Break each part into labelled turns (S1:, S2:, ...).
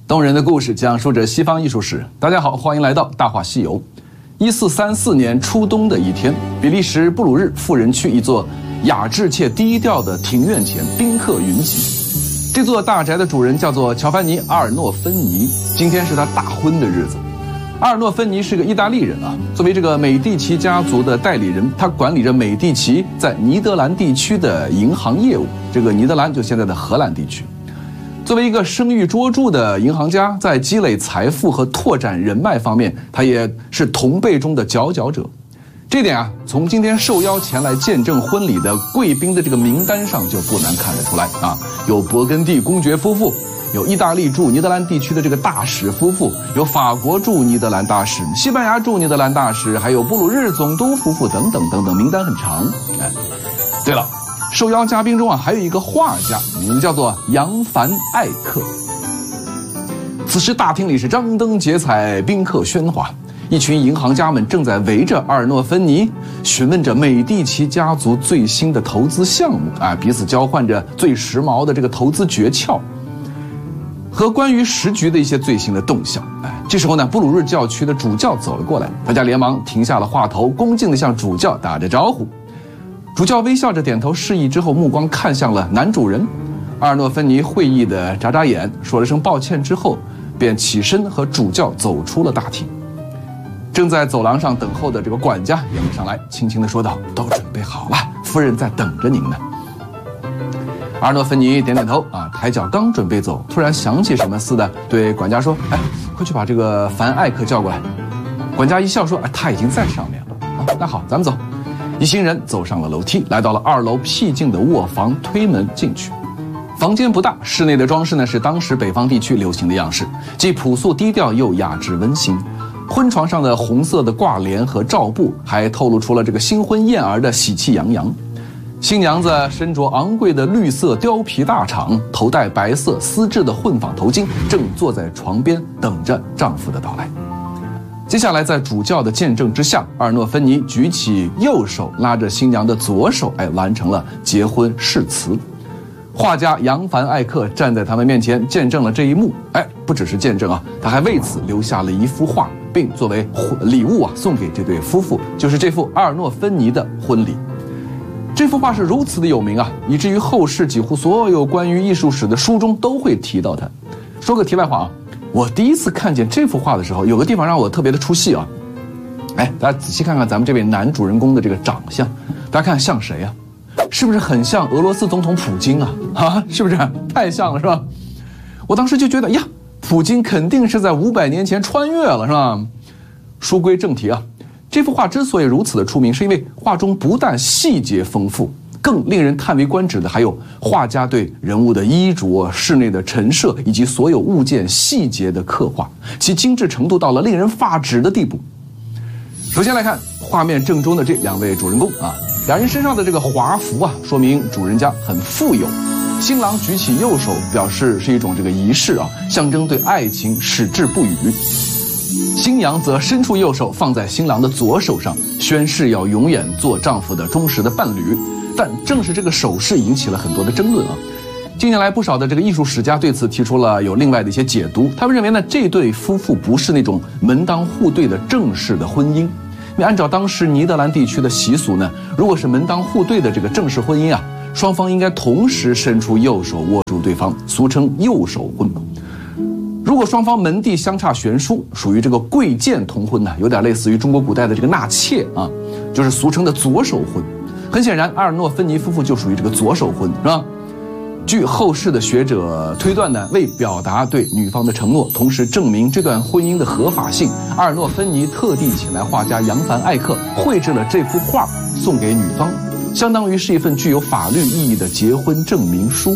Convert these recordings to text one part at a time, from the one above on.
S1: 动人的故事讲述着西方艺术史。大家好，欢迎来到《大话西游》。1434年初冬的一天，比利时布鲁日富人区一座雅致且低调的庭院前，宾客云集。这座大宅的主人叫做乔凡尼·阿尔诺芬尼，今天是他大婚的日子。阿尔诺芬尼是个意大利人啊，作为这个美第奇家族的代理人，他管理着美第奇在尼德兰地区的银行业务。这个尼德兰就现在的荷兰地区。作为一个声誉卓著的银行家，在积累财富和拓展人脉方面，他也是同辈中的佼佼者。这点啊，从今天受邀前来见证婚礼的贵宾的这个名单上就不难看得出来啊。有勃艮第公爵夫妇，有意大利驻尼德兰地区的这个大使夫妇，有法国驻尼德兰大使，西班牙驻尼德兰大使，还有布鲁日总督夫妇等等等等，名单很长。对了。受邀嘉宾中啊，还有一个画家，名字叫做扬凡艾克。此时大厅里是张灯结彩，宾客喧哗，一群银行家们正在围着阿尔诺芬尼，询问着美第奇家族最新的投资项目啊，彼此交换着最时髦的这个投资诀窍和关于时局的一些最新的动向。这时候呢，布鲁日教区的主教走了过来，大家连忙停下了话头，恭敬地向主教打着招呼。主教微笑着点头示意之后，目光看向了男主人。阿尔诺芬尼会意地眨眨眼，说了声抱歉之后，便起身和主教走出了大厅。正在走廊上等候的这个管家迎了上来，轻轻地说道：“都准备好了，夫人在等着您呢。”阿尔诺芬尼点点头啊，抬脚刚准备走，突然想起什么似的，对管家说：“哎，快去把这个凡艾克叫过来。”管家一笑说：“哎，他已经在上面了。好，那好，咱们走。”一行人走上了楼梯，来到了2楼僻静的卧房，推门进去。房间不大，室内的装饰呢是当时北方地区流行的样式，既朴素低调又雅致温馨。婚床上的红色的挂帘和罩布还透露出了这个新婚燕尔的喜气洋洋。新娘子身着昂贵的绿色貂皮大氅，头戴白色丝质的混纺头巾，正坐在床边等着丈夫的到来。接下来，在主教的见证之下，阿尔诺芬尼举起右手，拉着新娘的左手，完成了结婚誓词。画家扬凡艾克站在他们面前，见证了这一幕。不只是见证啊，他还为此留下了一幅画，并作为礼物啊送给这对夫妇，就是这幅阿尔诺芬尼的婚礼。这幅画是如此的有名啊，以至于后世几乎所有关于艺术史的书中都会提到它。说个题外话啊。我第一次看见这幅画的时候，有个地方让我特别的出戏啊！大家仔细看看咱们这位男主人公的这个长相，大家看像谁啊？是不是很像俄罗斯总统普京啊？是不是太像了是吧？我当时就觉得呀，普京肯定是在500年前穿越了是吧？书归正题啊，这幅画之所以如此的出名，是因为画中不但细节丰富，更令人叹为观止的还有画家对人物的衣着、室内的陈设以及所有物件细节的刻画，其精致程度到了令人发指的地步。首先来看画面正中的这2位主人公啊，两人身上的这个华服啊，说明主人家很富有。新郎举起右手，表示是一种这个仪式啊，象征对爱情矢志不渝。新娘则伸出右手放在新郎的左手上，宣誓要永远做丈夫的忠实的伴侣。但正是这个手势引起了很多的争论啊。近年来，不少的这个艺术史家对此提出了有另外的一些解读。他们认为呢，这对夫妇不是那种门当户对的正式的婚姻，因为按照当时尼德兰地区的习俗呢，如果是门当户对的这个正式婚姻啊，双方应该同时伸出右手握住对方，俗称右手婚。如果双方门第相差悬殊，属于这个贵贱同婚呢，有点类似于中国古代的这个纳妾啊，就是俗称的左手婚。很显然，阿尔诺芬尼夫妇就属于这个左手婚，是吧？据后世的学者推断呢，为表达对女方的承诺，同时证明这段婚姻的合法性，阿尔诺芬尼特地请来画家扬凡艾克绘制了这幅画，送给女方，相当于是一份具有法律意义的结婚证明书。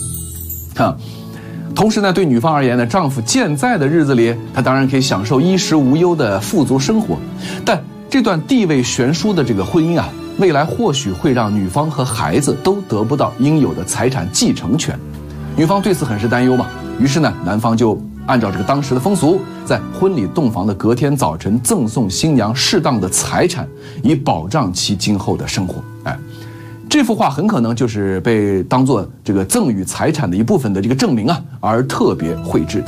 S1: 同时呢，对女方而言呢，丈夫健在的日子里，她当然可以享受衣食无忧的富足生活，但这段地位悬殊的这个婚姻啊，未来或许会让女方和孩子都得不到应有的财产继承权。女方对此很是担忧嘛，于是呢，男方就按照这个当时的风俗，在婚礼洞房的隔天早晨赠送新娘适当的财产，以保障其今后的生活。这幅画很可能就是被当作这个赠与财产的一部分的这个证明啊，而特别绘制的。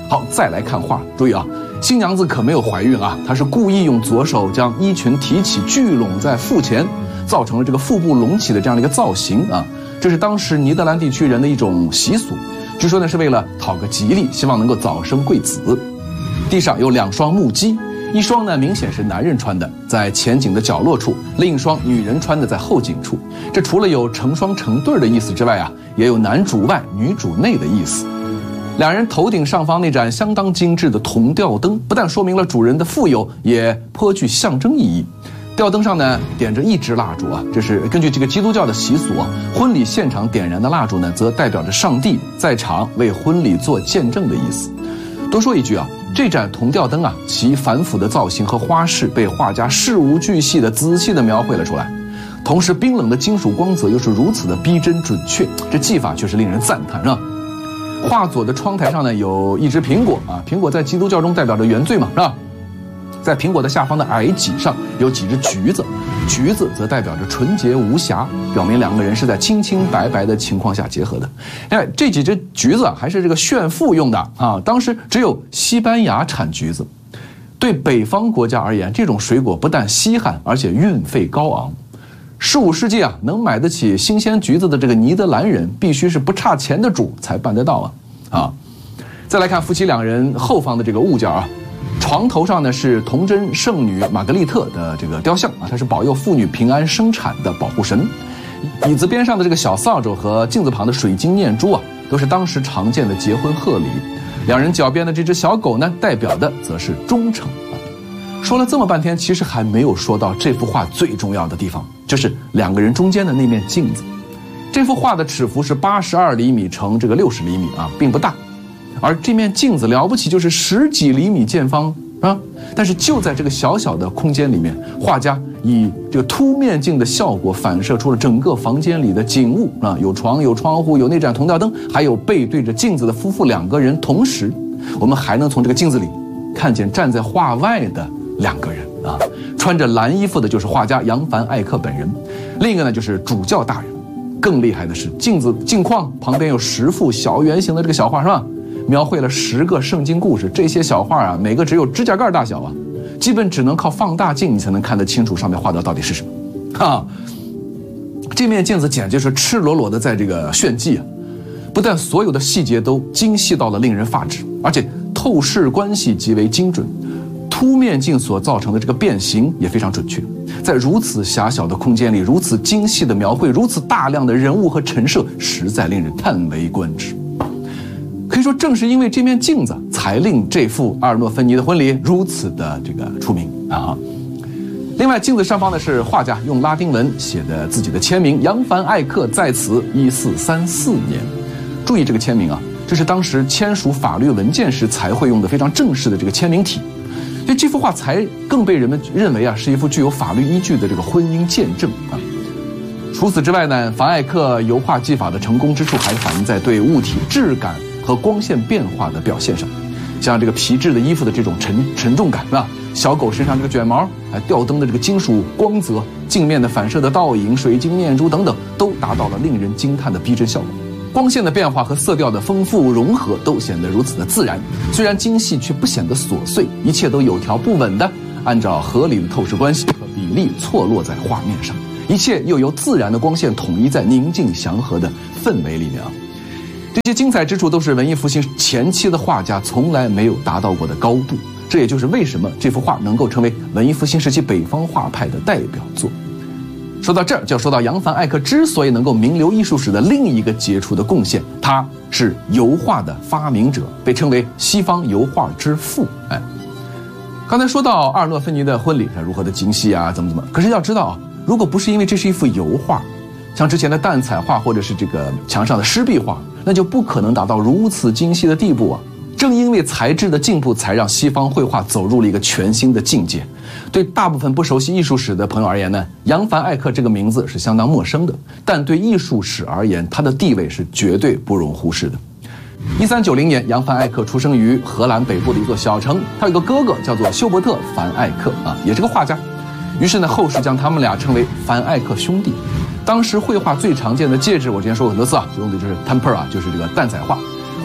S1: 好，再来看画，注意啊，新娘子可没有怀孕啊，她是故意用左手将衣裙提起，聚拢在腹前，造成了这个腹部隆起的这样的一个造型啊。这是当时尼德兰地区人的一种习俗，据说呢是为了讨个吉利，希望能够早生贵子。地上有2双木屐，一双呢明显是男人穿的，在前颈的角落处；另一双女人穿的在后颈处。这除了有成双成对的意思之外啊，也有男主外女主内的意思。两人头顶上方那盏相当精致的铜吊灯，不但说明了主人的富有，也颇具象征意义。吊灯上呢点着1支蜡烛啊，这是根据这个基督教的习俗啊，婚礼现场点燃的蜡烛呢，则代表着上帝在场为婚礼做见证的意思。多说一句啊，这盏铜吊灯啊，其繁复的造型和花式被画家事无巨细的仔细的描绘了出来，同时冰冷的金属光泽又是如此的逼真准确，这技法却是令人赞叹啊。画左的窗台上呢有1只苹果啊，苹果在基督教中代表着原罪嘛，是吧？在苹果的下方的矮脊上有几只橘子，橘子则代表着纯洁无瑕，表明2个人是在清清白白的情况下结合的。这几只橘子还是这个炫富用的啊，当时只有西班牙产橘子。对北方国家而言，这种水果不但稀罕，而且运费高昂。15世纪啊，能买得起新鲜橘子的这个尼德兰人，必须是不差钱的主才办得到啊！再来看夫妻2人后方的这个物件啊，床头上呢是童贞圣女玛格丽特的这个雕像啊，它是保佑妇女平安生产的保护神。椅子边上的这个小扫帚和镜子旁的水晶念珠啊，都是当时常见的结婚贺礼。2人脚边的这只小狗呢，代表的则是忠诚啊。说了这么半天，其实还没有说到这幅画最重要的地方，就是2个人中间的那面镜子。这幅画的尺幅是82厘米乘这个60厘米啊，并不大。而这面镜子了不起就是10几厘米见方啊，但是就在这个小小的空间里面，画家以这个凸面镜的效果反射出了整个房间里的景物啊，有床，有窗户，有那盏铜吊灯，还有背对着镜子的夫妇2个人。同时，我们还能从这个镜子里看见站在画外的2个人啊，穿着蓝衣服的就是画家扬凡艾克本人，另一个呢就是主教大人。更厉害的是，镜框旁边有10幅小圆形的这个小画，是吧？描绘了10个圣经故事。这些小画啊，每个只有指甲盖大小啊，基本只能靠放大镜你才能看得清楚上面画的到底是什么啊。这面镜子简直是赤裸裸的在这个炫技啊！不但所有的细节都精细到了令人发指，而且透视关系极为精准。凸面镜所造成的这个变形也非常准确，在如此狭小的空间里，如此精细的描绘，如此大量的人物和陈设，实在令人叹为观止。可以说，正是因为这面镜子，才令这幅阿尔诺芬尼的婚礼如此的这个出名啊。另外，镜子上方呢是画家用拉丁文写的自己的签名，扬凡艾克在此1434年。注意这个签名啊，这是当时签署法律文件时才会用的非常正式的这个签名体。所以这幅画才更被人们认为啊是一幅具有法律依据的这个婚姻见证啊。除此之外呢，凡艾克油画技法的成功之处还反映在对物体质感和光线变化的表现上，像这个皮质的衣服的这种沉重感是吧？小狗身上这个卷毛，吊灯的这个金属光泽，镜面的反射的倒影，水晶念珠等等，都达到了令人惊叹的逼真效果。光线的变化和色调的丰富融合都显得如此的自然，虽然精细却不显得琐碎，一切都有条不紊的按照合理的透视关系和比例错落在画面上，一切又由自然的光线统一在宁静祥和的氛围里面啊。这些精彩之处都是文艺复兴前期的画家从来没有达到过的高度，这也就是为什么这幅画能够成为文艺复兴时期北方画派的代表作。说到这儿，就要说到扬凡艾克之所以能够名留艺术史的另一个杰出的贡献，他是油画的发明者，被称为西方油画之父。刚才说到阿尔诺芬尼的婚礼是如何的精细啊，怎么，可是要知道啊，如果不是因为这是一幅油画，像之前的淡彩画或者是这个墙上的湿壁画，那就不可能达到如此精细的地步啊。正因为材质的进步，才让西方绘画走入了一个全新的境界。对大部分不熟悉艺术史的朋友而言呢，扬凡艾克这个名字是相当陌生的，但对艺术史而言，他的地位是绝对不容忽视的。1390年，扬凡艾克出生于荷兰北部的一座小城，他有个哥哥叫做休伯特·凡艾克啊，也是个画家。于是呢，后世将他们俩称为凡艾克兄弟。当时绘画最常见的介质，我之前说过很多次啊，就用的就是 tempera， 就是这个淡彩画。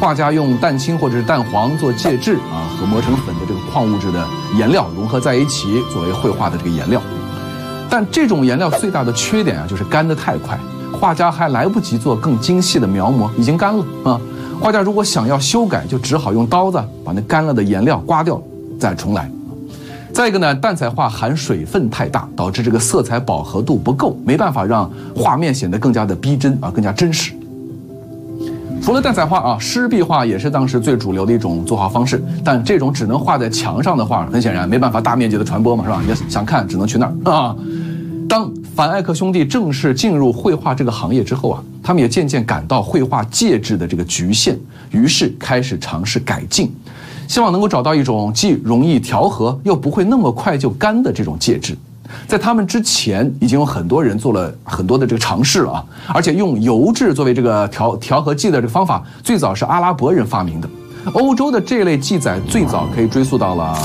S1: 画家用蛋清或者是蛋黄做介质啊，和磨成粉的这个矿物质的颜料融合在一起，作为绘画的这个颜料。但这种颜料最大的缺点啊，就是干得太快，画家还来不及做更精细的描摹，已经干了啊。画家如果想要修改，就只好用刀子把那干了的颜料刮掉，再重来。再一个呢，蛋彩画含水分太大，导致这个色彩饱和度不够，没办法让画面显得更加的逼真啊，更加真实。除了蛋彩画啊，湿壁画也是当时最主流的一种作画方式，但这种只能画在墙上的画，很显然没办法大面积的传播嘛，是吧？也想看只能去那儿啊。当凡艾克兄弟正式进入绘画这个行业之后啊，他们也渐渐感到绘画介质的这个局限，于是开始尝试改进，希望能够找到一种既容易调和又不会那么快就干的这种介质。在他们之前，已经有很多人做了很多的这个尝试了啊，而且用油质作为这个调和剂的这个方法，最早是阿拉伯人发明的。欧洲的这类记载最早可以追溯到了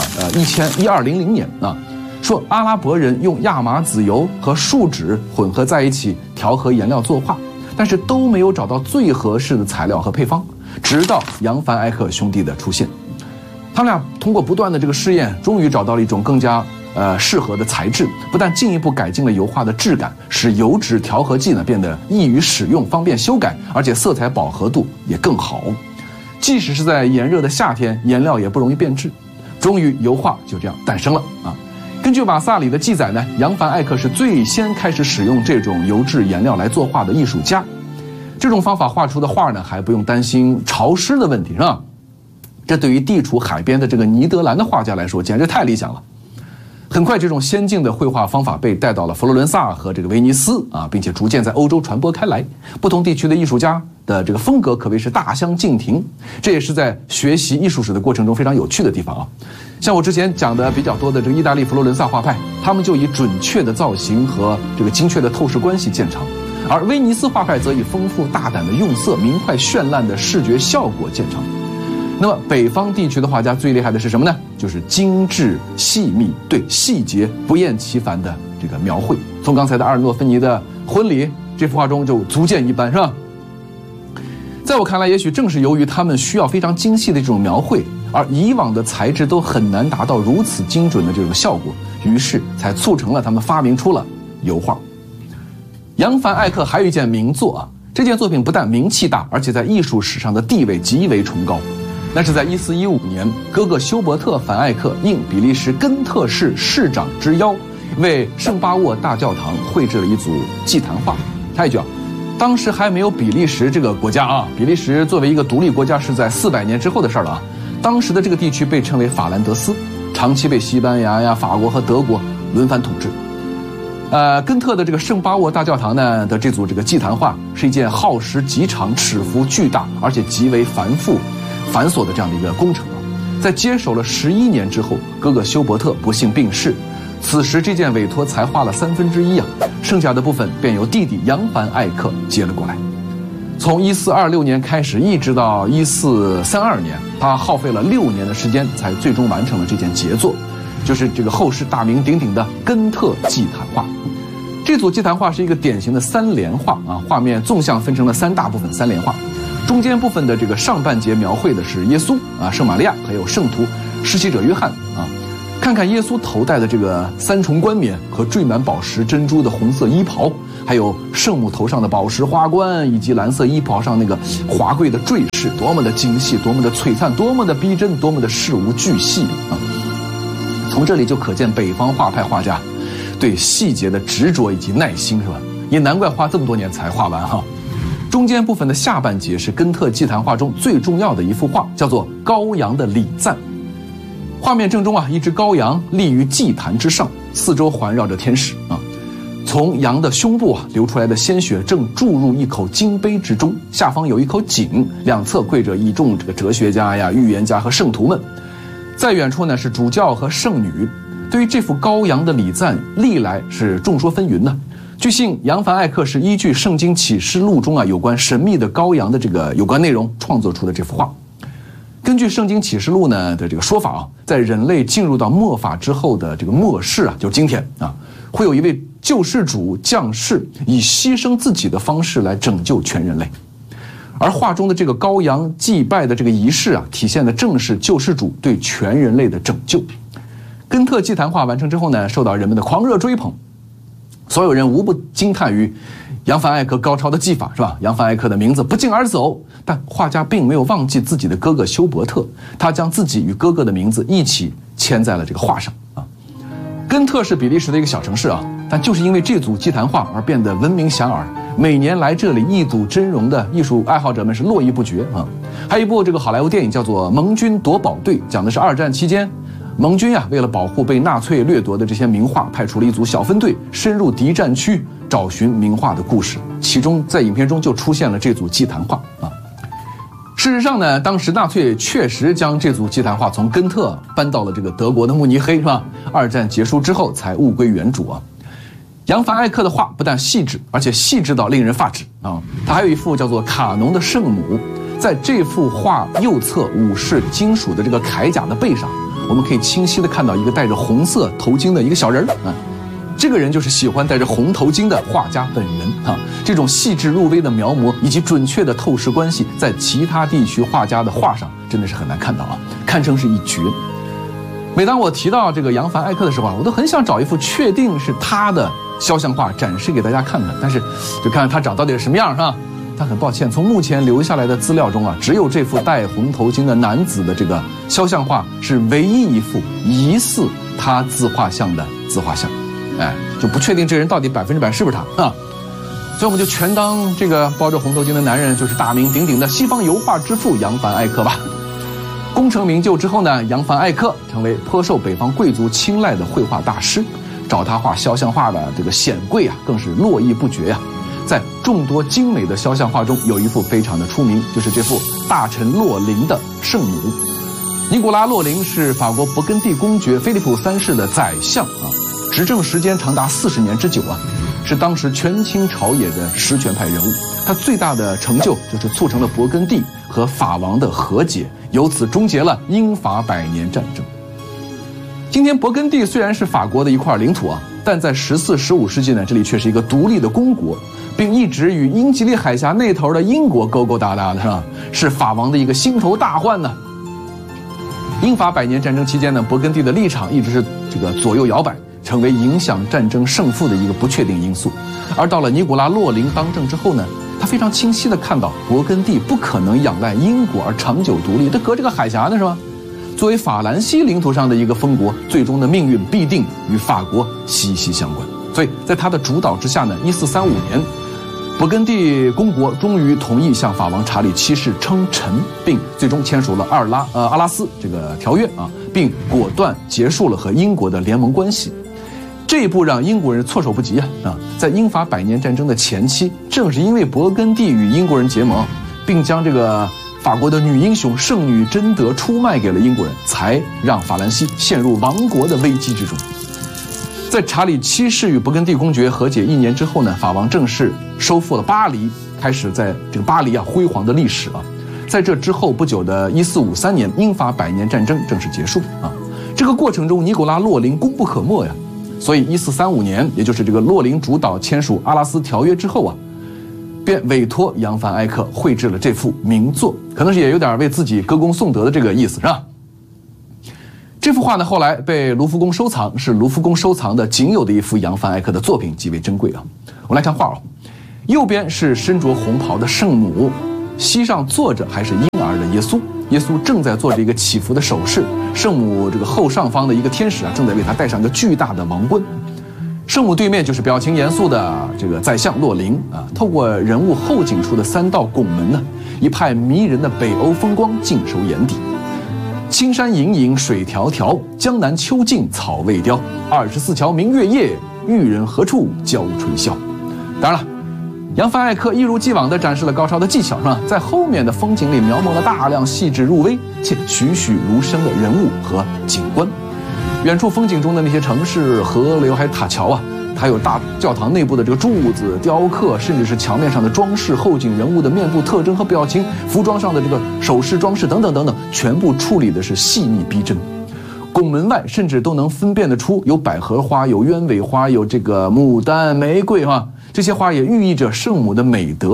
S1: 1200年啊，说阿拉伯人用亚麻籽油和树脂混合在一起调和颜料作画，但是都没有找到最合适的材料和配方，直到扬凡艾克兄弟的出现。他们俩通过不断的这个试验，终于找到了一种更加适合的材质，不但进一步改进了油画的质感，使油脂调和剂呢变得易于使用，方便修改，而且色彩饱和度也更好。即使是在炎热的夏天，颜料也不容易变质。终于，油画就这样诞生了啊！根据瓦萨里的记载呢，扬凡艾克是最先开始使用这种油质颜料来作画的艺术家。这种方法画出的画呢，还不用担心潮湿的问题，是吧？这对于地处海边的这个尼德兰的画家来说，简直太理想了。很快，这种先进的绘画方法被带到了佛罗伦萨和这个威尼斯啊，并且逐渐在欧洲传播开来。不同地区的艺术家的这个风格可谓是大相径庭，这也是在学习艺术史的过程中非常有趣的地方啊。像我之前讲的比较多的这个意大利佛罗伦萨画派，他们就以准确的造型和这个精确的透视关系见长，而威尼斯画派则以丰富大胆的用色、明快绚烂的视觉效果见长。那么北方地区的画家最厉害的是什么呢？就是精致细密，对细节不厌其烦的这个描绘。从刚才的阿尔诺芬尼的婚礼这幅画中就足见一斑，是吧？在我看来，也许正是由于他们需要非常精细的这种描绘，而以往的材质都很难达到如此精准的这种效果，于是才促成了他们发明出了油画。扬凡艾克还有一件名作啊，这件作品不但名气大，而且在艺术史上的地位极为崇高。那是在1415年，哥哥休伯特·凡艾克应比利时根特市市长之邀，为圣巴沃大教堂绘制了一组祭坛画。插一句啊，当时还没有比利时这个国家啊，比利时作为一个独立国家是在400年之后的事了啊。当时的这个地区被称为法兰德斯，长期被西班牙呀、法国和德国轮番统治。根特的这个圣巴沃大教堂呢的这组这个祭坛画是一件耗时极长、尺幅巨大，而且极为繁琐的这样的一个工程啊。在接手了11年之后，哥哥休伯特不幸病逝，此时这件委托才画了1/3啊，剩下的部分便由弟弟扬凡艾克接了过来。从1426年开始，一直到1432年，他耗费了6年的时间，才最终完成了这件杰作，就是这个后世大名鼎鼎的根特祭坛画。这组祭坛画是一个典型的3联画啊，画面纵向分成了3大部分，3联画。中间部分的这个上半截描绘的是耶稣啊、圣玛利亚还有圣徒施洗者约翰啊。看看耶稣头戴的这个3重冠冕和缀满宝石珍珠的红色衣袍，还有圣母头上的宝石花冠，以及蓝色衣袍上那个华贵的坠饰，多么的精细，多么的璀璨，多么的逼真，多么的事无巨细啊！从这里就可见北方画派画家对细节的执着以及耐心，是吧？也难怪花这么多年才画完哈。中间部分的下半截是根特祭坛画中最重要的一幅画，叫做《羔羊的礼赞》。画面正中啊，一只羔羊立于祭坛之上，四周环绕着天使啊。从羊的胸部啊流出来的鲜血正注入一口金杯之中，下方有一口井，两侧跪着一众这个哲学家呀、预言家和圣徒们。在远处呢是主教和圣女。对于这幅羔羊的礼赞，历来是众说纷纭的。据信，扬凡艾克是依据《圣经启示录》中啊有关神秘的羔羊的这个有关内容创作出的这幅画。根据《圣经启示录》呢的这个说法啊，在人类进入到末法之后的这个末世啊，就是今天啊，会有一位救世主降世，以牺牲自己的方式来拯救全人类。 而画中的这个羔羊祭拜的这个仪式啊，体现的正是救世主对全人类的拯救。根特祭坛画完成之后呢，受到人们的狂热追捧，所有人无不惊叹于扬凡艾克高超的技法，是吧？扬凡艾克的名字不胫而走，但画家并没有忘记自己的哥哥休伯特，他将自己与哥哥的名字一起签在了这个画上啊。根特是比利时的一个小城市啊，但就是因为这组祭坛画而变得闻名遐迩，每年来这里一睹真容的艺术爱好者们是络绎不绝啊。还有一部这个好莱坞电影叫做《盟军夺宝队》，讲的是二战期间盟军为了保护被纳粹掠夺的这些名画，派出了一组小分队深入敌占区找寻名画的故事，其中在影片中就出现了这组祭坛画啊。事实上呢，当时纳粹确实将这组祭坛画从根特搬到了这个德国的慕尼黑，是吧？二战结束之后才物归原主啊。扬凡艾克的画不但细致，而且细致到令人发指啊！他还有一幅叫做卡农的圣母，在这幅画右侧武士金属的这个铠甲的背上，我们可以清晰地看到一个戴着红色头巾的一个小人啊。这个人就是喜欢戴着红头巾的画家本人啊！这种细致入微的描摹以及准确的透视关系，在其他地区画家的画上真的是很难看到啊，堪称是一绝。每当我提到这个扬凡艾克的时候啊，我都很想找一幅确定是他的肖像画展示给大家看看，但是就看看他长到底是什么样，是吧？但很抱歉，从目前留下来的资料中啊，只有这幅戴红头巾的男子的这个肖像画是唯一一幅疑似他自画像的自画像。就不确定这人到底100%是不是他啊，所以我们就全当这个包着红头巾的男人就是大名鼎鼎的西方油画之父扬凡艾克吧。功成名就之后呢，扬凡艾克成为颇受北方贵族青睐的绘画大师，找他画肖像画的这个显贵啊，更是络绎不绝呀。在众多精美的肖像画中，有一幅非常的出名，就是这幅大臣洛林的圣母。尼古拉·洛林是法国勃艮第公爵菲利普3世的宰相啊。执政时间长达40年之久啊，是当时权倾朝野的实权派人物。他最大的成就就是促成了勃艮第和法王的和解，由此终结了英法100年战争。今天勃艮第虽然是法国的一块领土啊，但在14、15世纪呢，这里却是一个独立的公国，并一直与英吉利海峡那头的英国勾勾搭搭的，是吧？是法王的一个心头大患呢。英法100年战争期间呢，勃艮第的立场一直是这个左右摇摆，成为影响战争胜负的一个不确定因素。而到了尼古拉·洛林当政之后呢，他非常清晰地看到勃艮第不可能仰赖英国而长久独立，它隔这个海峡呢，是吧？作为法兰西领土上的一个封国，最终的命运必定与法国息息相关。所以在他的主导之下呢，1435年，勃艮第公国终于同意向法王查理7世称臣，并最终签署了阿拉斯这个条约啊，并果断结束了和英国的联盟关系。这一步让英国人措手不及啊！在英法100年战争的前期，正是因为勃艮第与英国人结盟，并将这个法国的女英雄圣女贞德出卖给了英国人，才让法兰西陷入亡国的危机之中。在查理7世与勃艮第公爵和解1年之后呢，法王正式收复了巴黎，开始在这个巴黎辉煌的历史啊。在这之后不久的1453年，英法100年战争正式结束啊。这个过程中，尼古拉·洛林功不可没呀。所以1435年，也就是这个洛林主导签署阿拉斯条约之后啊，便委托扬凡艾克绘制了这幅名作，可能是也有点为自己歌功颂德的这个意思，是吧？这幅画呢，后来被卢浮宫收藏，是卢浮宫收藏的仅有的一幅扬凡艾克的作品，极为珍贵啊。我们来看画啊，右边是身着红袍的圣母，膝上坐着还是婴儿的耶稣，耶稣正在做着一个祈福的手势，圣母这个后上方的一个天使啊，正在为他戴上一个巨大的王冠。圣母对面就是表情严肃的这个宰相洛林啊，透过人物后颈处的3道拱门呢，一派迷人的北欧风光尽收眼底。青山隐隐水迢迢，江南秋尽草未凋。24桥明月夜，玉人何处教吹箫。当然了，扬凡艾克一如既往地展示了高超的技巧，是吧？在后面的风景里描摹了大量细致入微且栩栩如生的人物和景观。远处风景中的那些城市、河流还有塔桥啊，还有大教堂内部的这个柱子、雕刻，甚至是墙面上的装饰、后景人物的面部特征和表情、服装上的这个首饰装饰等等等等，全部处理的是细腻逼真。拱门外甚至都能分辨得出有百合花、有鸢尾花、有这个牡丹、玫瑰哈，这些花也寓意着圣母的美德。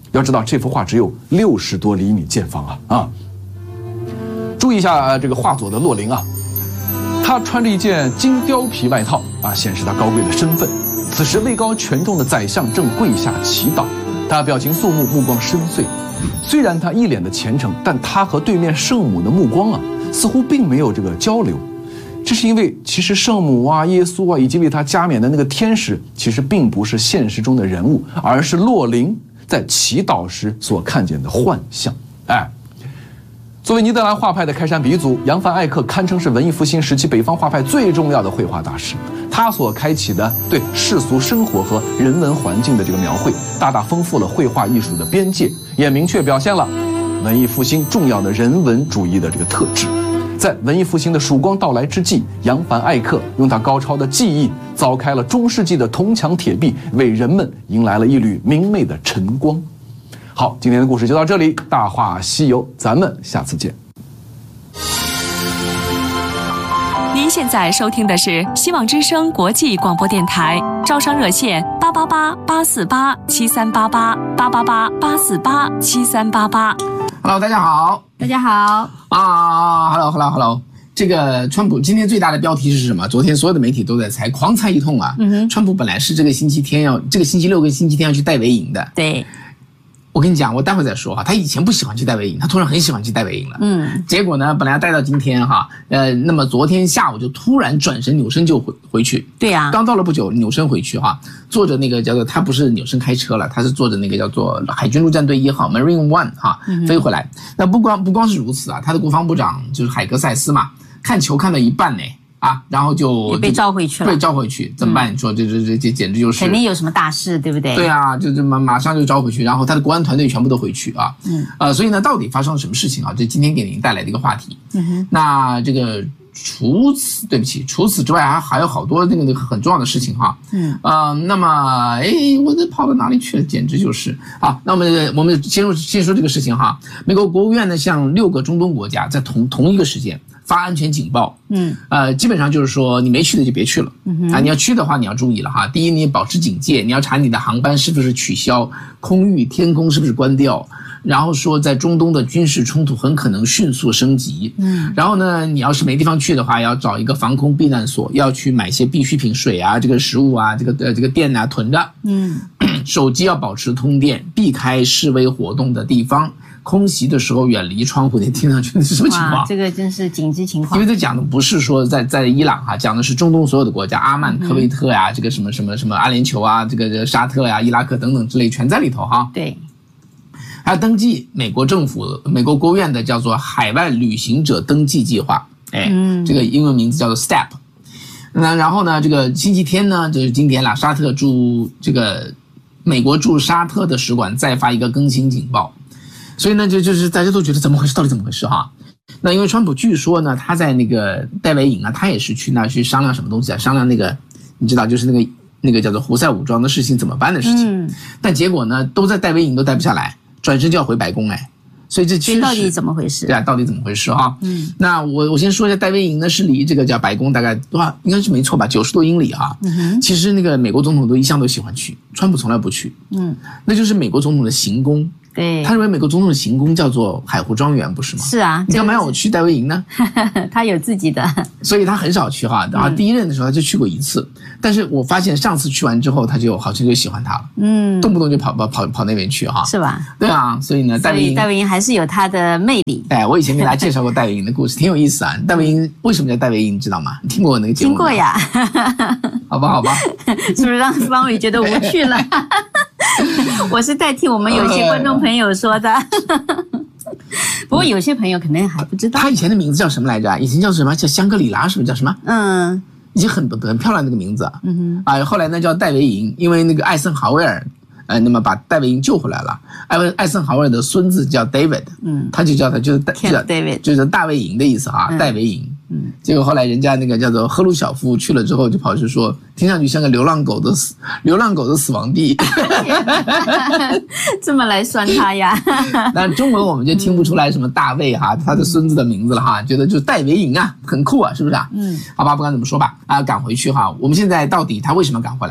S1: 要知道这幅画只有60多厘米见方啊！注意一下这个画左的洛林啊，他穿着一件金貂皮外套啊，显示他高贵的身份。此时位高权重的宰相正跪下祈祷，他表情肃穆，目光深邃。虽然他一脸的虔诚，但他和对面圣母的目光啊，似乎并没有这个交流。这是因为其实圣母啊、耶稣啊以及为他加冕的那个天使，其实并不是现实中的人物，而是洛林在祈祷时所看见的幻象。作为尼德兰画派的开山鼻祖，扬凡艾克堪称是文艺复兴时期北方画派最重要的绘画大师。他所开启的对世俗生活和人文环境的这个描绘，大大丰富了绘画艺术的边界，也明确表现了文艺复兴重要的人文主义的这个特质。在文艺复兴的曙光到来之际，扬凡艾克用他高超的技艺凿开了中世纪的铜墙铁壁，为人们迎来了一缕明媚的晨光。好，今天的故事就到这里，大话西游，咱们下次见。
S2: 您现在收听的是希望之声国际广播电台，招商热线888-848-7388，888-848-7388。
S3: Hello， 大家好。
S4: 大家好
S3: 啊 ，Hello。这个川普今天最大的标题是什么？昨天所有的媒体都在猜，狂猜一通啊。川普本来是这个星期六跟星期天要去戴维营的。
S4: 对。
S3: 我跟你讲，我待会再说哈。他以前不喜欢去戴维营，他突然很喜欢去戴维营了。结果呢，本来要待到今天哈，那么昨天下午就突然转身扭身就回去。
S4: 对呀，
S3: 刚到了不久，扭身回去哈，坐着那个叫做他不是扭身开车了，他是坐着那个叫做海军陆战队1号 Marine One 哈飞回来。那不光是如此啊，他的国防部长就是海格塞斯嘛，看球看到一半呢。然后就
S4: 被召回去了。
S3: 被召回去怎么办？你说这简直就是
S4: 肯定有什么大事，对不对？
S3: 对啊，就马上就召回去，然后他的国安团队全部都回去啊。所以呢，到底发生了什么事情啊？这今天给您带来的一个话题。那这个除此之外还有好多那个很重要的事情哈。那么我这跑到哪里去了？简直就是啊。那我们先说这个事情哈。美国国务院呢向6个中东国家在同一个时间发安全警报。基本上就是说你没去的就别去了。你要去的话你要注意了哈。第一，你保持警戒，你要查你的航班是不是取消，空域天空是不是关掉。然后说在中东的军事冲突很可能迅速升级。然后呢，你要是没地方去的话，要找一个防空避难所，要去买些必需品，水啊，这个食物啊，这个电啊囤着。手机要保持通电，避开示威活动的地方。空袭的时候远离窗户，你听上去是什么情况？
S4: 这个真是紧急情况。
S3: 因为这讲的不是说在伊朗哈，讲的是中东所有的国家，阿曼、科威特呀，这个什么阿联酋啊，这个沙特呀、伊拉克等等之类全在里头哈。
S4: 对。
S3: 还要登记美国国务院的叫做海外旅行者登记计划，这个英文名字叫做 STEP。那然后呢，这个星期天呢，就是今天啦，美国驻沙特的使馆再发一个更新警报，所以呢，就是大家都觉得怎么回事，到底怎么回事哈？那因为川普据说呢，他在那个戴维营啊，他也是去那去商量什么东西啊，商量那个你知道，就是那个叫做胡塞武装的事情怎么办的事情。但结果呢，都在戴维营都待不下来。转身就要回白宫所以这其实
S4: 到底怎么回事？
S3: 对啊，到底怎么回事哈？那我先说一下，戴维营呢是离这个叫白宫大概多少，应该是没错吧，90多英里哈。其实那个美国总统都一向都喜欢去，川普从来不去。那就是美国总统的行宫。
S4: 对，
S3: 他认为美国总统的行宫叫做海湖庄园，不是吗？
S4: 是啊，
S3: 你干嘛要我去戴维营呢？
S4: 他有自己的，
S3: 所以他很少去哈。然后第一任的时候他就去过1次，但是我发现上次去完之后，他就好像就喜欢他了。动不动就跑那边去哈，
S4: 是吧？
S3: 对啊，所以呢，戴
S4: 维营还是有它的魅力。
S3: 我以前给大家介绍过戴维营的故事，挺有意思啊。戴维营为什么叫戴维营，你知道吗？你听过我那个节目吗？
S4: 听过呀。
S3: 好吧，
S4: 是不是让方宇觉得无趣了？我是代替我们有些观众朋友说的。不过有些朋友可能还不知道，
S3: 他以前的名字叫什么来着？以前叫什么？叫香格里拉，是不是叫什么？已经很漂亮那个名字。后来呢叫戴维营，因为那个艾森豪威尔，那么把戴维营救回来了。艾森豪威尔的孙子叫 David，他就叫他就是
S4: David，
S3: 就是大卫营的意思哈，戴维营。结果后来人家那个叫做赫鲁晓夫去了之后，就跑去说，听上去像个流浪狗的死亡地。
S4: 这么来酸他呀？
S3: 但中文我们就听不出来什么大卫哈，他的孙子的名字了哈，觉得就戴维营啊，很酷啊，是不是啊？好吧，不管怎么说吧，赶回去哈。我们现在到底他为什么赶回来？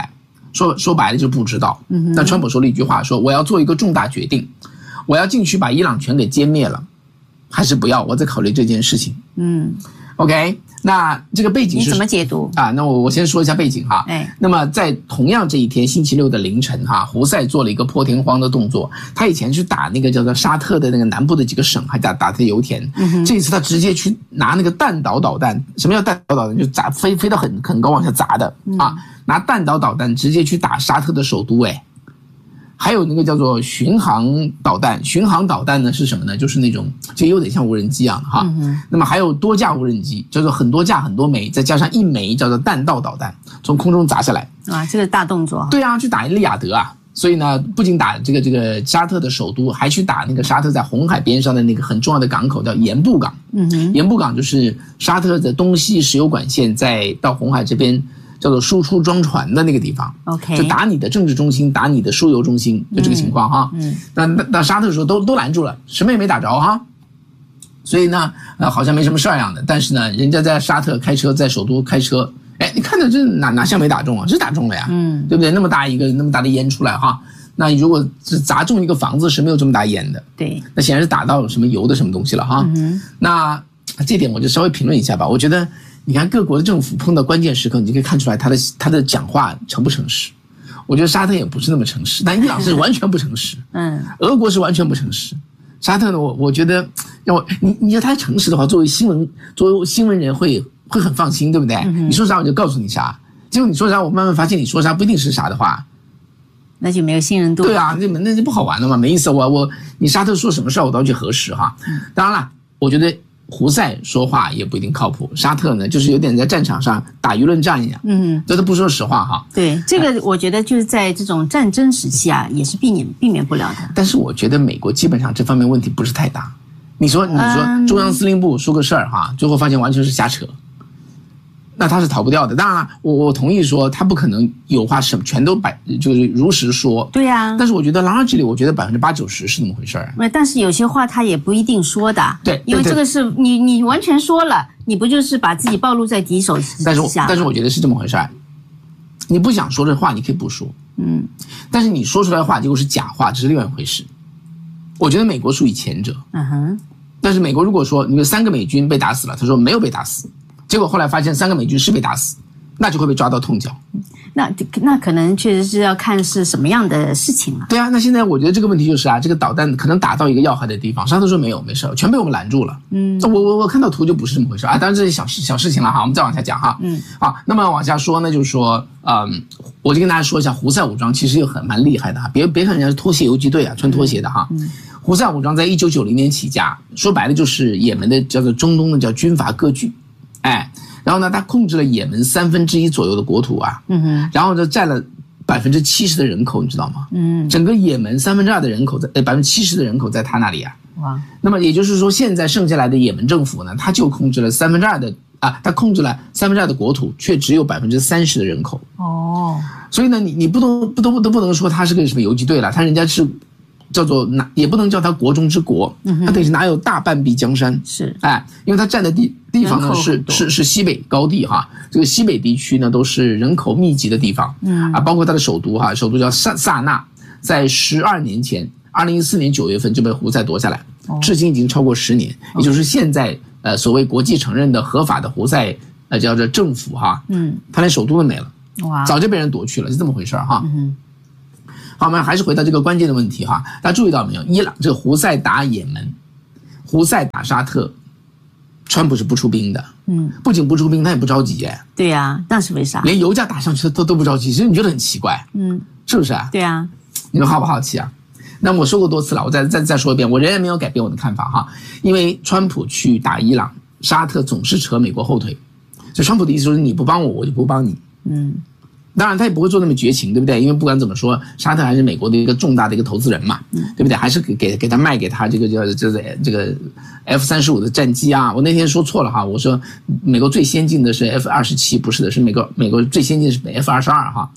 S3: 说白了就不知道。那川普说了一句话，说我要做一个重大决定，我要进去把伊朗全给歼灭了，还是不要？我在考虑这件事情。OK， 那这个背景是
S4: 你怎么解读
S3: 啊？那我先说一下背景哈。那么在同样这一天星期六的凌晨哈，胡塞做了一个破天荒的动作。他以前去打那个叫做沙特的那个南部的几个省，还打他的油田。这一次他直接去拿那个弹道导弹。什么叫弹道导弹？就砸飞到很高往下砸的啊！拿弹道导弹直接去打沙特的首都。还有那个叫做巡航导弹，巡航导弹呢是什么呢？就是那种就有点像无人机一样的哈。那么还有多架无人机，叫做很多架很多枚，再加上一枚叫做弹道导弹从空中砸下来。
S4: 这个大动作。对
S3: 啊，去打利雅得啊。所以呢，不仅打这个沙特的首都，还去打那个沙特在红海边上的那个很重要的港口，叫盐布港。盐布港就是沙特的东西石油管线在到红海这边叫做输出装船的那个地方。
S4: OK，
S3: 就打你的政治中心，打你的输油中心，就这个情况哈。那沙特说都拦住了，什么也没打着哈。所以呢，好像没什么事儿一样的。但是呢，人家在沙特开车，在首都开车，你看着这哪像没打中啊？是打中了呀，对不对？那么大的烟出来哈。那如果是砸中一个房子是没有这么大烟的。
S4: 对。
S3: 那显然是打到什么油的什么东西了哈。那这点我就稍微评论一下吧。我觉得你看各国的政府碰到关键时刻，你就可以看出来他的讲话诚不诚实。我觉得沙特也不是那么诚实，但伊朗是完全不诚实。俄国是完全不诚实。沙特呢，我觉得你要他诚实的话，作为新闻人会很放心，对不对？你说啥我就告诉你啥，结果你说啥我慢慢发现你说啥不一定是啥的话，
S4: 那就没有信任度。
S3: 对啊，那就不好玩了嘛，没意思。你沙特说什么事我都要去核实哈。当然了，我觉得胡塞说话也不一定靠谱。沙特呢，就是有点在战场上打舆论战一样，这都不说实话哈。
S4: 对，这个我觉得就是在这种战争时期啊，也是避免不了的。
S3: 但是我觉得美国基本上这方面问题不是太大。你说中央司令部说个事儿哈，最后发现完全是瞎扯，那他是逃不掉的。当然了，我同意说他不可能有话什么全都就是如实说。
S4: 对呀。
S3: 但是我觉得largely我觉得80%-90%是那么回事儿。
S4: 但是有些话他也不一定说的。
S3: 对。
S4: 因为这个是你完全说了，你不就是把自己暴露在敌手之下？
S3: 但是我觉得是这么回事儿。你不想说这话，你可以不说。但是你说出来的话结果是假话，这是另外一回事。我觉得美国属于前者。但是美国如果说你们3个美军被打死了，他说没有被打死。结果后来发现3个美军是被打死，那就会被抓到痛脚。
S4: 那可能确实是要看是什么样的事情了。
S3: 对啊，那现在我觉得这个问题就是这个导弹可能打到一个要害的地方，沙特说没事，全被我们拦住了。我看到图就不是这么回事当然这是小事情了哈，我们再往下讲哈。好，那么往下说呢，就是说，我就跟大家说一下，胡塞武装其实蛮厉害的哈，别看人家是拖鞋游击队穿拖鞋的哈。胡塞武装在1990年起家，说白了就是也门的叫做中东的叫军阀割据。然后呢，他控制了也门1/3左右的国土啊，然后就占了70%的人口，你知道吗？整个也门2/3的人口70%的人口在他那里啊。哇！那么也就是说，现在剩下来的也门政府呢，他就控制了2/3的他控制了2/3的国土，却只有30%的人口。所以呢，你不能说他是个什么游击队了，他人家是。叫做也不能叫它国中之国，它等于是哪有大半壁江山。是，因为它占的地方呢是西北高地哈，这个西北地区呢都是人口密集的地方，包括它的首都首都叫萨那，在12年前，2014年9月份就被胡塞夺下来，至今已经超过10年，也就是现在所谓国际承认的合法的胡塞叫做政府哈，它连首都都没了，早就被人夺去了，是这么回事哈。好，我们还是回到这个关键的问题哈，大家注意到没有？伊朗这个胡塞打也门，胡塞打沙特，川普是不出兵的。不仅不出兵，他也不着急。
S4: 对呀，那是为啥？
S3: 连油价打上去都不着急，所以你觉得很奇怪。是不是啊？
S4: 对啊，
S3: 你们好不好奇啊？那我说过多次了，我再说一遍，我仍然没有改变我的看法哈，因为川普去打伊朗，沙特总是扯美国后腿，所以川普的意思就是你不帮我，我就不帮你。当然他也不会做那么绝情，对不对？因为不管怎么说，沙特还是美国的一个重大的一个投资人嘛，对不对？还是给他卖给他这个这个 F-35的战机啊。我那天说错了哈，我说美国最先进的是 F-27，不是的，是美国最先进的是 F-22哈。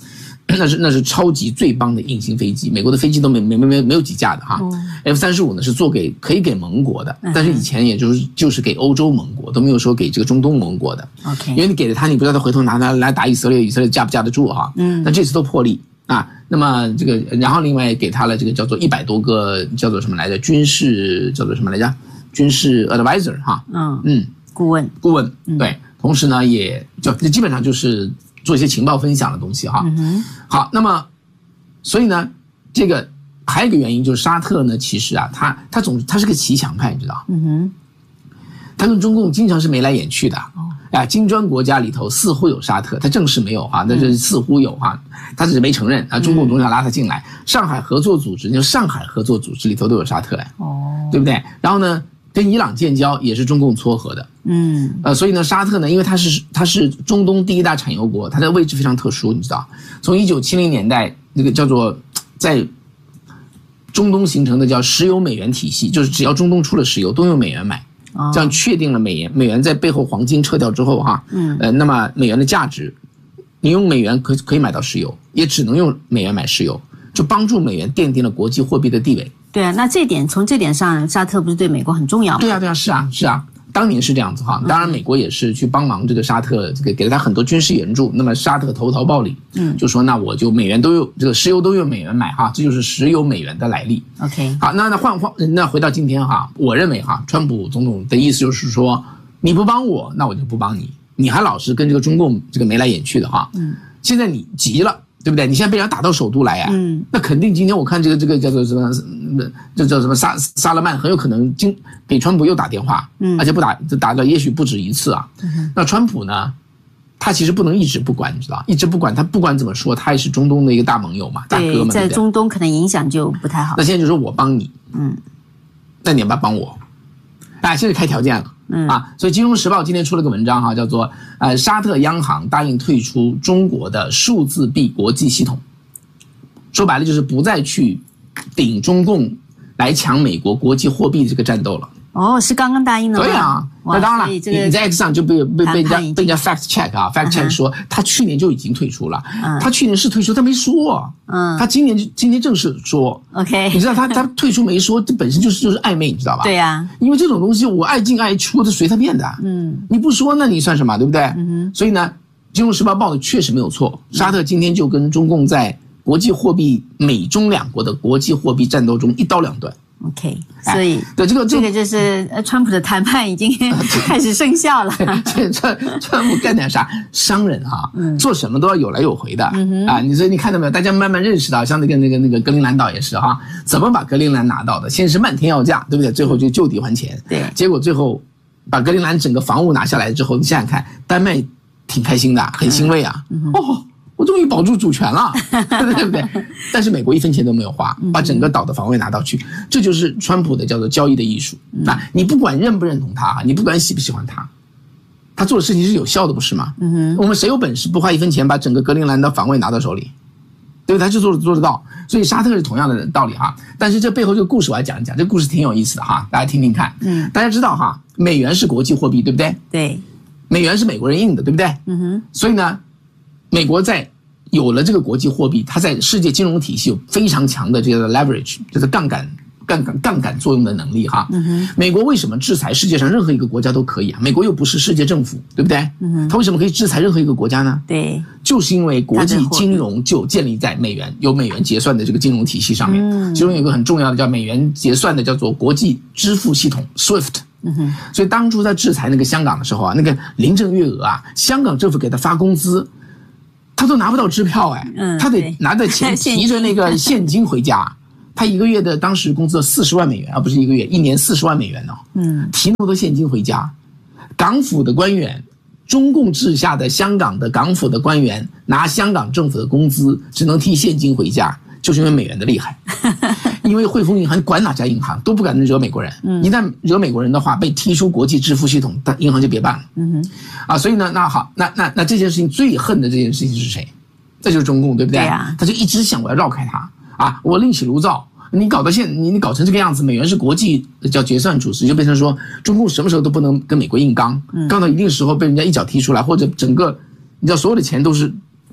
S3: 那是超级最棒的硬性飞机，美国的飞机都没有几架的哈。F-35呢是可以给盟国的，但是以前也就是给欧洲盟国，都没有说给这个中东盟国的。
S4: OK，
S3: 因为你给了他，你不知道他回头拿它来打以色列，以色列架不架得住哈？那这次都破例啊。那么这个，然后另外给他了这个叫做100多个叫做什么来着？军事叫做什么来着？军事 advisor 哈。顾问对。同时呢，也就基本上就是做一些情报分享的东西哈。好，那么所以呢，这个还有一个原因就是沙特呢，其实啊，他是个骑墙派，你知道？他跟中共经常是眉来眼去的。金砖国家里头似乎有沙特，他正式没有哈，但是似乎有哈，他只是没承认啊。中共总想拉他进来，上海合作组织里头都有沙特对不对？然后呢，跟伊朗建交也是中共撮合的。所以呢，沙特呢，因为它是中东第一大产油国，它的位置非常特殊，你知道，从1970年代那个叫做在中东形成的叫石油美元体系，就是只要中东出了石油，都用美元买，这样确定了美元在背后黄金撤掉之后哈，那么美元的价值，你用美元可以买到石油，也只能用美元买石油，就帮助美元奠定了国际货币的地位。
S4: 对啊，那从这点上，沙特不是对美国很重要吗？
S3: 对啊，是啊，当年是这样子哈。当然，美国也是去帮忙这个沙特，这个给了他很多军事援助。那么沙特投桃报李，就说那我就美元都用这个石油都用美元买哈，这就是石油美元的来历。
S4: OK，
S3: 好，那回到今天哈，我认为哈，川普总统的意思就是说，你不帮我，那我就不帮你，你还老是跟这个中共这个眉来眼去的哈。现在你急了。对不对？你现在被人打到首都来那肯定今天我看这个叫做什么，这叫什么萨勒曼很有可能给川普又打电话，而且打到也许不止一次啊。那川普呢，他其实不能一直不管，你知道，一直不管，他不管怎么说，他也是中东的一个大盟友嘛，大哥嘛，
S4: 在中东可能影响就不太好。
S3: 那现在就说我帮你，那你要不要帮我？现在开条件了。所以《金融时报》今天出了个文章哈，叫做沙特央行答应退出中国的数字币国际系统，说白了就是不再去顶中共来抢美国国际货币这个战斗了。
S4: 是刚刚答应的吗？
S3: 对啊，那当然了，你在 X 上就被人家 fact check 啊 ，fact check 说他去年就已经退出了，他去年是退出，他没说，他今年正式说
S4: ，OK，
S3: 你知道他退出没说，这本身就是暧昧，你知道吧？
S4: 对啊，
S3: 因为这种东西我爱进爱出，这随他便的，你不说那你算什么，对不对？所以呢，《金融时报》报的确实没有错，沙特今天就跟中共在国际货币美中两国的国际货币战斗中一刀两断。
S4: OK， 所以
S3: 对这个
S4: 就是川普的谈判已经开始生效了。
S3: 川普干点啥？商人哈，做什么都要有来有回的所以你看到没有？大家慢慢认识到，像那个格陵兰岛也是哈，怎么把格陵兰拿到的？先是漫天要价，对不对？最后就地还钱。对，结果最后把格陵兰整个房屋拿下来之后，你想想看，丹麦挺开心的，很欣慰啊。我终于保住主权了，对不对？但是美国1分钱都没有花，把整个岛的防卫拿到去，这就是川普的叫做交易的艺术。你不管认不认同他，你不管喜不喜欢他，他做的事情是有效的，不是吗？我们谁有本事不花1分钱把整个格陵兰的防卫拿到手里？对不对？他就做得到。所以沙特是同样的道理哈。但是这背后这个故事我要讲一讲，这个故事挺有意思的哈，大家听听看。大家知道哈，美元是国际货币，对不对？对，美元是美国人印的，对不对？所以呢，美国在有了这个国际货币，它在世界金融体系有非常强的这个 leverage， 就是杠杆作用的能力哈。美国为什么制裁世界上任何一个国家都可以啊？美国又不是世界政府，对不对？它为什么可以制裁任何一个国家呢？对，就是因为国际金融就建立在有美元结算的这个金融体系上面。其中有一个很重要的叫美元结算的叫做国际支付系统 SWIFT。所以当初在制裁那个香港的时候啊，那个林郑月娥啊，香港政府给他发工资，他都拿不到支票他得拿着钱提着那个现金回家。他一个月的当时工资40万美元，不是一个月，一年40万美元提那么多现金回家。港府的官员，中共治下的香港的港府的官员拿香港政府的工资，只能提现金回家，就是因为美元的厉害。因为汇丰银行管哪家银行都不敢惹美国人，一旦惹美国人的话，被踢出国际支付系统，银行就别办了。所以呢，那好，那这件事情最恨的这件事情是谁？这就是中共，对不对？对啊，他就一直想我要绕开他我另起炉灶。你搞成这个样子，美元是国际叫结算主持，就变成说中共什么时候都不能跟美国硬刚，刚到一定时候被人家一脚踢出来，或者整个你知道所有的钱都是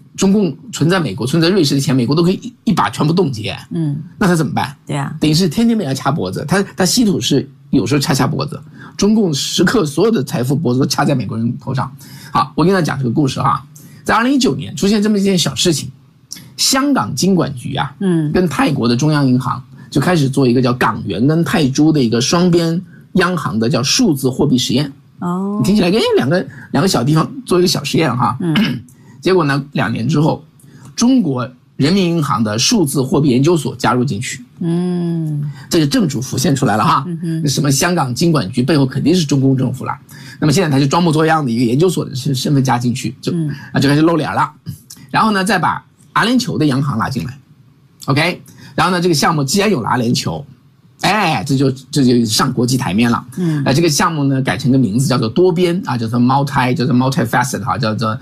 S3: 中共存在美国、存在瑞士的钱，美国都可以一把全部冻结。那他怎么办？
S4: 对啊，
S3: 等于是天天被人家掐脖子。他稀土是有时候掐脖子，中共时刻所有的财富脖子都掐在美国人头上。好，我跟大家讲这个故事哈，在2019年出现这么一件小事情，香港金管局啊，跟泰国的中央银行就开始做一个叫港元跟泰铢的一个双边央行的叫数字货币实验。你听起来跟两个小地方做一个小实验哈。结果呢，2年之后，中国人民银行的数字货币研究所加入进去。这个正主浮现出来了哈。什么香港金管局背后肯定是中共政府了。那么现在他就装模作样的一个研究所的身份加进去，就开始露脸了。然后呢，再把阿联酋的央行拉进来。OK， 然后呢，这个项目既然有了阿联酋，这就上国际台面了。这个项目呢改成个名字叫做多边啊，叫做 multifaceted 哈，叫做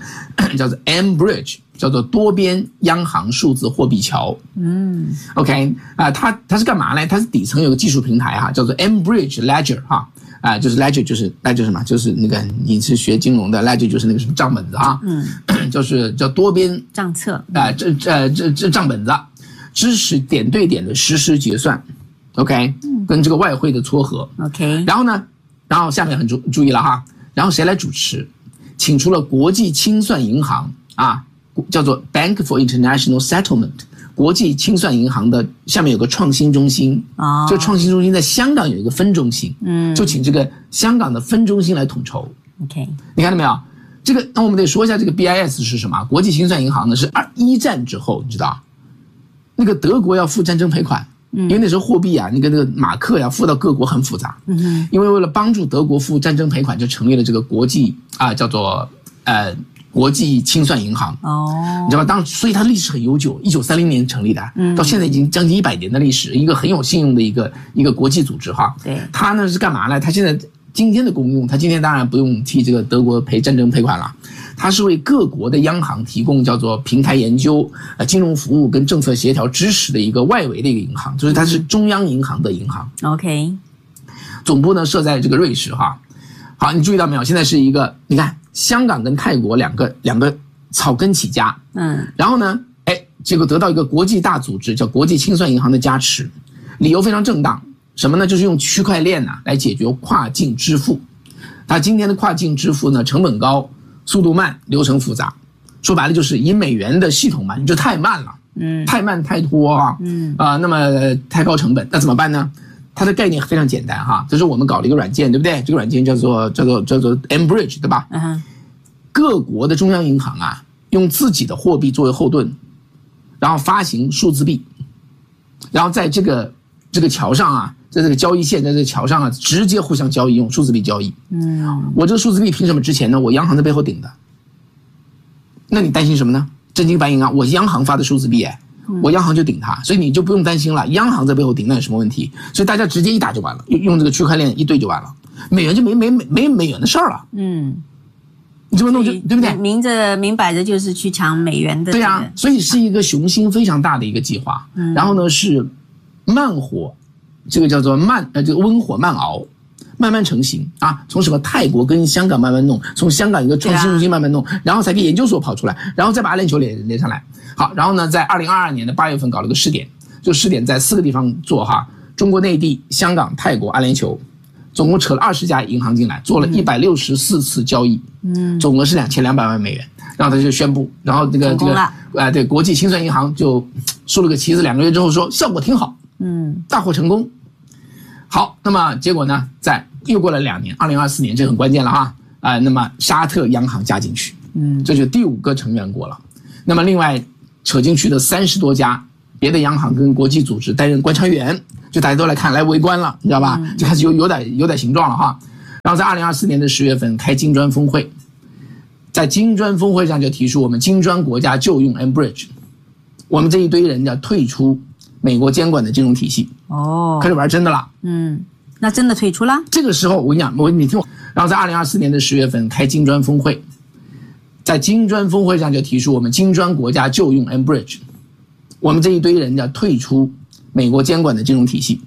S3: mBridge， 叫做多边央行数字货币桥。OK 它是干嘛呢？它是底层有个技术平台哈，叫做 mBridge Ledger 哈。就是 Ledger 就是什么？就是那个你是学金融的 Ledger 就是那个什么账本子哈。就是叫多边
S4: 账册
S3: 这账本子，支持点对点的实时结算。OK， 跟这个外汇的撮合。
S4: OK，
S3: 然后下面很注意了哈，然后谁来主持？请出了国际清算银行啊，叫做 Bank for International Settlement， 国际清算银行的下面有个创新中心。这个创新中心在香港有一个分中心。就请这个香港的分中心来统筹。
S4: OK，
S3: 你看到没有？这个那我们得说一下这个 BIS 是什么？国际清算银行呢是一战之后，你知道，那个德国要付战争赔款。因为那时候货币啊，那个马克呀付到各国很复杂。因为为了帮助德国付战争赔款，就成立了这个国际叫做国际清算银行。你知道吧？所以它历史很悠久，1930年成立的，到现在已经将近100年的历史，一个很有信用的一个国际组织哈。
S4: 对，
S3: 它呢是干嘛呢？它现在今天的功用，它今天当然不用替这个德国赔战争赔款了。它是为各国的央行提供叫做平台研究、金融服务跟政策协调支持的一个外围的一个银行，就是它是中央银行的银行。
S4: OK，
S3: 总部呢设在这个瑞士哈。好，你注意到没有？现在是一个，你看香港跟泰国两个草根起家。然后呢，结果得到一个国际大组织叫国际清算银行的加持，理由非常正当，什么呢？就是用区块链来解决跨境支付。它今天的跨境支付呢，成本高。速度慢，流程复杂，说白了就是以美元的系统嘛，你就太慢了，太慢太拖啊，那么太高成本，那怎么办呢？它的概念非常简单哈，就是我们搞了一个软件，对不对？这个软件叫做mBridge， 对吧？各国的中央银行啊，用自己的货币作为后盾，然后发行数字币，然后在这个桥上啊。在这个交易线，在这个桥上啊，直接互相交易，用数字币交易。我这个数字币凭什么值钱呢？我央行在背后顶的。那你担心什么呢？真金白银啊，我央行发的数字币，我央行就顶它，所以你就不用担心了。央行在背后顶，那有什么问题？所以大家直接一打就完了，用这个区块链一对就完了，美元就没美元的事儿了。你这么弄就对不对？
S4: 明摆着就是去抢美元的。
S3: 对啊，所以是一个雄心非常大的一个计划。然后呢是慢火。这个叫做这个温火慢熬，慢慢成型啊！从什么泰国跟香港慢慢弄，从香港一个创新中心慢慢弄，然后才给研究所跑出来，然后再把阿联酋连上来。好，然后呢，在2022年的8月份搞了个试点，就试点在4个地方做哈，中国内地、香港、泰国、阿联酋，总共扯了20家银行进来，做了164次交易，总额是2200万美元。然后他就宣布，然后对国际清算银行就竖了个旗子，2个月之后说效果挺好。大获成功。好，那么结果呢，又过了2年，2024年，这很关键了哈。那么沙特央行加进去，这就第5个成员国了。那么另外扯进去的30多家别的央行跟国际组织担任观察员，就大家都来看来围观了，你知道吧？就开始有点形状了哈。然后在2024年的10月份开金砖峰会，在金砖峰会上就提出我们金砖国家就用 mBridge， 我们这一堆人要退出美国监管的金融体系。开始玩真的了。
S4: 那真的退出了？这
S3: 个时候我跟你讲，你听我。然后在2024年的10月份开金砖峰会，在金砖峰会上就提出我们金砖国家就用 mBridge， 我们这一堆人要退出美国监管的金融体系。